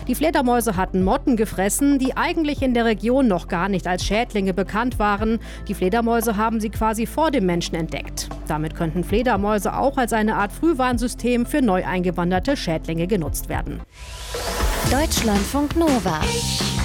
Die Fledermäuse hatten Motten gefressen, die eigentlich in der Region noch gar nicht als Schädlinge bekannt waren. Die Fledermäuse haben sie quasi vor dem Menschen entdeckt. Damit könnten Fledermäuse auch als eine Art Frühwarnsystem für neu eingewanderte Schädlinge genutzt werden. Deutschlandfunk Nova